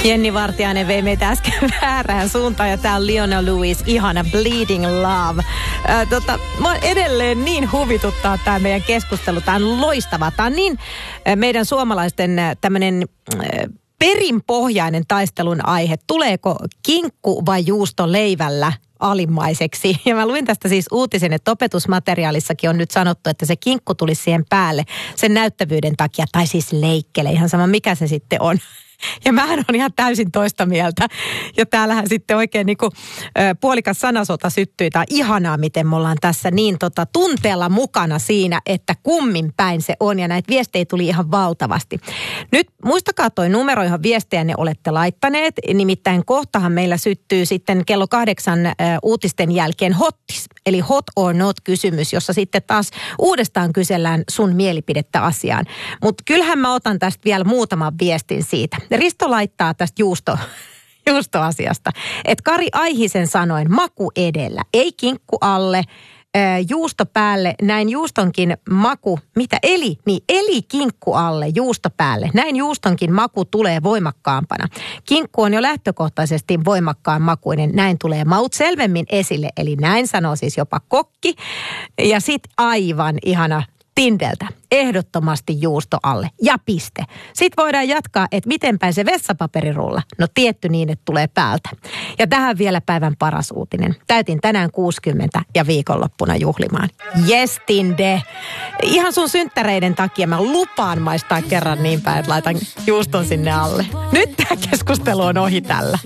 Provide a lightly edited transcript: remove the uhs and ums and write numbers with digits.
Jenni Vartiainen vei meitä äsken väärään suuntaan ja tää on Leona Lewis, ihana Bleeding Love. Mä edelleen niin huvituttaa tää meidän keskustelu. Tää on loistava. Tää on niin meidän suomalaisten tämmönen perinpohjainen taistelun aihe. Tuleeko kinkku vai juusto leivällä alimmaiseksi? Ja mä luin tästä siis uutisen, että opetusmateriaalissakin on nyt sanottu, että se kinkku tulisi siihen päälle sen näyttävyyden takia, tai siis leikkele, ihan sama mikä se sitten on. Ja mähän on ihan täysin toista mieltä. Ja täällähän sitten oikein niin kuin puolikas sanasota syttyi. Tämä on ihanaa, miten me ollaan tässä niin tunteella mukana siinä, että kummin päin se on. Ja näitä viestejä tuli ihan valtavasti. Nyt muistakaa toi numero, johon viestejä ne olette laittaneet. Nimittäin kohtahan meillä syttyy sitten kello 8 uutisten jälkeen hottis. Eli hot or not -kysymys, jossa sitten taas uudestaan kysellään sun mielipidettä asiaan. Mutta kyllähän mä otan tästä vielä muutaman viestin siitä. Risto laittaa tästä juustoasiasta, että Kari Aihisen sanoin maku edellä, ei kinkku alle, juusto päälle, näin juustonkin maku, eli kinkku alle, juusto päälle. Näin juustonkin maku tulee voimakkaampana. Kinkku on jo lähtökohtaisesti voimakkaan makuinen, näin tulee maut selvemmin esille, eli näin sanoo siis jopa kokki. Ja sit aivan ihana Tindeltä. Ehdottomasti juusto alle. Ja piste. Sitten voidaan jatkaa, että miten päin se vessapaperirulla. No tietty niin, että tulee päältä. Ja tähän vielä päivän paras uutinen. Täytin tänään 60 ja viikonloppuna juhlimaan. Yes, Tinde. Ihan sun synttäreiden takia mä lupaan maistaa kerran niin päin, että laitan juuston sinne alle. Nyt tämä keskustelu on ohi tällä.